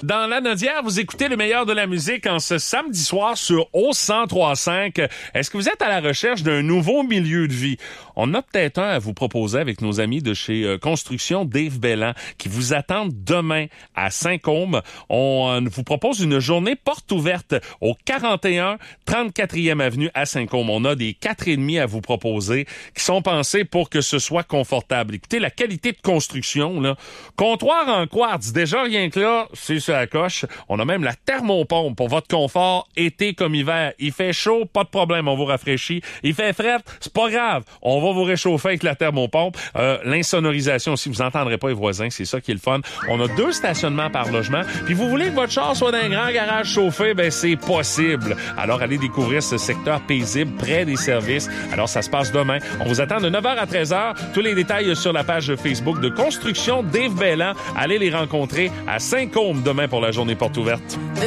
Dans l'Anaudière, vous écoutez le meilleur de la musique en ce samedi soir sur O1035. Est-ce que vous êtes à la recherche d'un nouveau milieu de vie? On a peut-être un à vous proposer avec nos amis de chez Construction Dave Belland qui vous attendent demain à Saint-Côme. On vous propose une journée porte ouverte au 41 34e avenue à Saint-Côme. On a des 4,5 à vous proposer qui sont pensés pour que ce soit confortable. Écoutez, la qualité de construction, là. Comptoir en quartz, déjà rien que là, c'est sur la coche. On a même la thermopompe pour votre confort, été comme hiver. Il fait chaud, pas de problème, on vous rafraîchit. Il fait fret, c'est pas grave, on va vous réchauffer avec la thermopompe. L'insonorisation aussi, vous entendrez pas les voisins, c'est ça qui est le fun. On a 2 stationnements par logement. Puis vous voulez que votre char soit dans un grand garage chauffé, ben c'est possible. Alors allez découvrir ce secteur paisible près des services. Alors ça se passe demain. On vous attend de 9h à 13h. Tous les détails sur la page Facebook de Construction Dave Belland. Allez les rencontrer à Saint-Côme demain pour la journée porte ouverte.